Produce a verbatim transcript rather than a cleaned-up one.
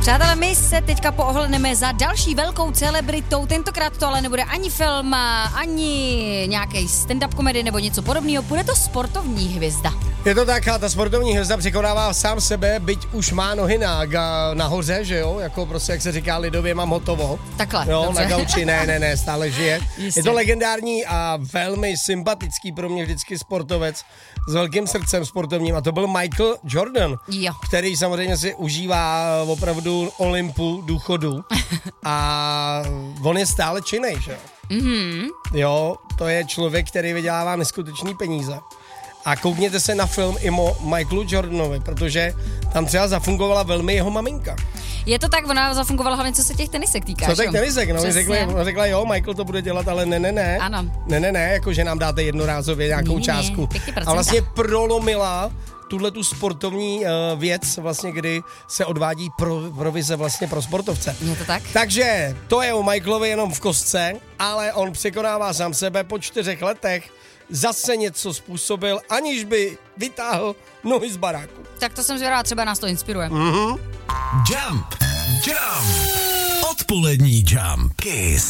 Přátelé, my se teďka poohledneme za další velkou celebritou. Tentokrát to ale nebude ani film, ani nějaký stand-up komedy nebo něco podobného. Bude to sportovní hvězda. Je to tak, a ta sportovní hvězda překonává sám sebe, byť už má nohy na, nahoře, že jo? Jako prostě, jak se říká lidově, mám hotovo. Takhle, jo, dobře. na gauči, ne, ne, ne, stále žije. Jistě. Je to legendární a velmi sympatický pro mě vždycky sportovec s velkým srdcem sportovním a to byl Michael Jordan, Jo. který samozřejmě si užívá opravdu Olympu, důchodu a on je stále činnej, že jo? Mhm. Jo, to je člověk, který vydělává neskutečný peníze. A koukněte se na film i o Michaelu Jordanovi, protože tam třeba zafungovala velmi jeho maminka. Je to tak, ona zafungovala hlavně, co se těch tenisek týká. Co tak tenisek? No, Přesně. řekla, ona řekla, jo, Michael to bude dělat, ale ne, ne, ne. Ano. Ne, ne, ne, jako že nám dáte jednorázově nějakou Ne, ne, částku. pěkně procenta. A vlastně prolomila tuhle tu sportovní uh, věc, vlastně, kdy se odvádí pro, provize vlastně pro sportovce. Je to tak? Takže to je u Michaelovi jenom v kostce, ale on překonává sám sebe po čtyřech letech. Zase něco způsobil, aniž by vytáhl nohy z baráku. Tak to jsem zvědavá, třeba nás to inspiruje. Mhm. Jump, jump, odpolední Jump, Kiss.